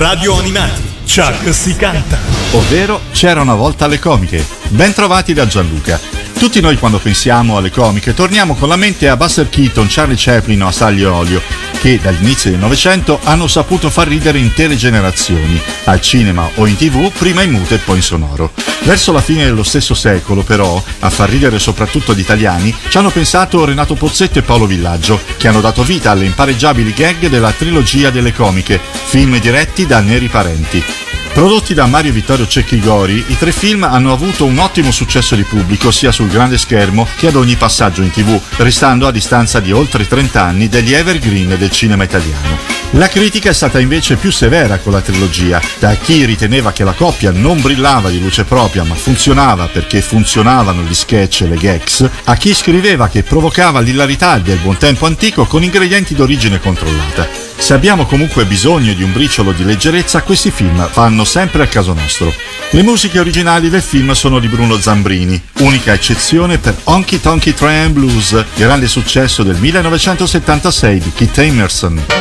Radio Animati. Chuck si canta. Ovvero C'era una volta alle comiche. Ben trovati da Gianluca. Tutti noi quando pensiamo alle comiche torniamo con la mente a Buster Keaton, Charlie Chaplin o a Sally e Olio, che dall'inizio del Novecento hanno saputo far ridere intere generazioni, al cinema o in TV, prima in muto e poi in sonoro. Verso la fine dello stesso secolo, però, a far ridere soprattutto gli italiani, ci hanno pensato Renato Pozzetto e Paolo Villaggio, che hanno dato vita alle impareggiabili gag della trilogia delle comiche, film diretti da Neri Parenti. Prodotti da Mario Vittorio Cecchigori, i tre film hanno avuto un ottimo successo di pubblico sia sul grande schermo che ad ogni passaggio in TV, restando a distanza di oltre 30 anni degli evergreen del cinema italiano. La critica è stata invece più severa con la trilogia, da chi riteneva che la coppia non brillava di luce propria ma funzionava perché funzionavano gli sketch e le gags, a chi scriveva che provocava l'ilarità del buon tempo antico con ingredienti d'origine controllata. Se abbiamo comunque bisogno di un briciolo di leggerezza, questi film fanno sempre al caso nostro. Le musiche originali del film sono di Bruno Zambrini, unica eccezione per Honky Tonky Train Blues, grande successo del 1976 di Keith Emerson.